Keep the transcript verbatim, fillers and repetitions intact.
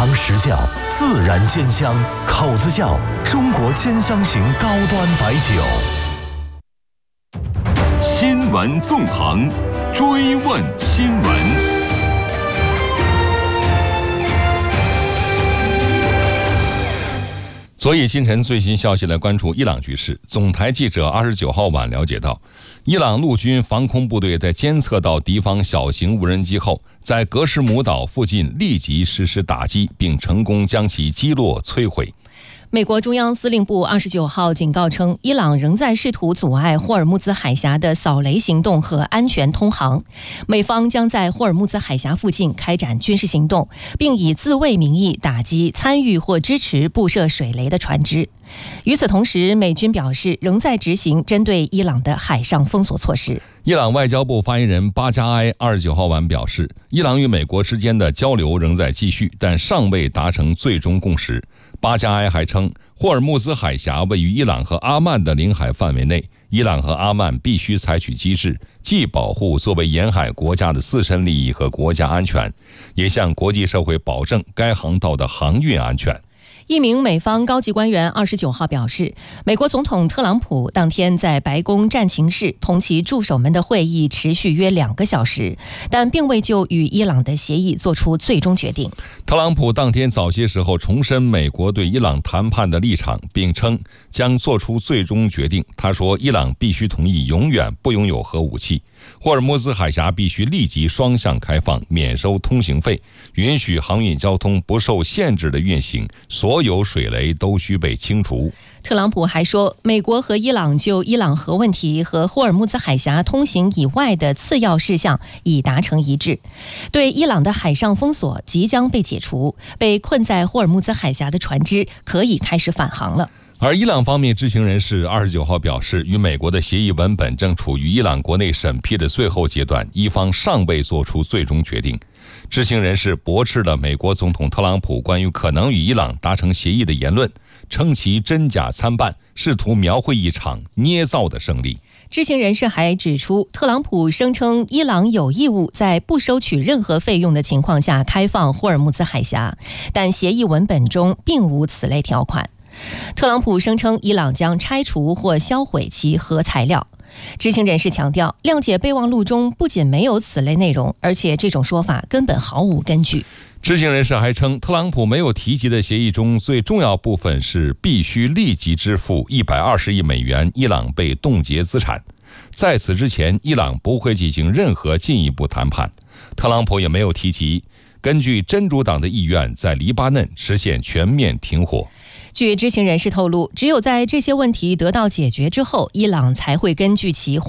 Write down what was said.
堂实窖自然煎香，口子窖中国煎香型高端白酒。 新闻纵横，追问新闻。昨夜今晨最新消息来关注伊朗局势。总台记者二十九号晚了解到，伊朗陆军防空部队在监测到敌方小型无人机后，在格什姆岛附近立即实施打击，并成功将其击落摧毁。 美国中央司令部二十九号警告称，伊朗仍在试图阻碍霍尔木兹海峡的扫雷行动和安全通航。美方将在霍尔木兹海峡附近开展军事行动，并以自卫名义打击参与或支持布设水雷的船只。与此同时，美军表示仍在执行针对伊朗的海上封锁措施。 伊朗外交部发言人巴加埃二十九号晚表示，伊朗与美国之间的交流仍在继续，但尚未达成最终共识。巴加埃还称，霍尔木兹海峡位于伊朗和阿曼的领海范围内，伊朗和阿曼必须采取机制，既保护作为沿海国家的自身利益和国家安全，也向国际社会保证该航道的航运安全。 一名美方高级官员二十九号表示，美国总统特朗普当天在白宫战情室同其助手们的会议持续约两个小时，但并未就与伊朗的协议做出最终决定。 特朗普当天早些时候重申美国对伊朗谈判的立场，并称将做出最终决定。他说，伊朗必须同意永远不拥有核武器，霍尔木兹海峡必须立即双向开放，免收通行费，允许航运交通不受限制的运行，所有水雷都需被清除。 特朗普还说，美国和伊朗就伊朗核问题和霍尔木兹海峡通行以外的次要事项已达成一致，对伊朗的海上封锁即将被解除，被困在霍尔木兹海峡的船只可以开始返航了。 而伊朗方面知情人士二十九号表示，与美国的协议文本正处于伊朗国内审批的最后阶段，伊方尚未做出最终决定。知情人士驳斥了美国总统特朗普关于可能与伊朗达成协议的言论，称其真假参半，试图描绘一场捏造的胜利。 知情人士还指出，特朗普声称伊朗有义务在不收取任何费用的情况下开放霍尔木兹海峡，但协议文本中并无此类条款。特朗普声称伊朗将拆除或销毁其核材料。知情人士强调，谅解备忘录中不仅没有此类内容，而且这种说法根本毫无根据。 知情人士还称，特朗普没有提及的协议中最重要部分是必须立即支付一百二十亿美元伊朗被冻结资产，在此之前伊朗不会进行任何进一步谈判。特朗普也没有提及根据真主党的意愿在黎巴嫩实现全面停火。 据知情人士透露，只有在这些问题得到解决之后，伊朗才会根据其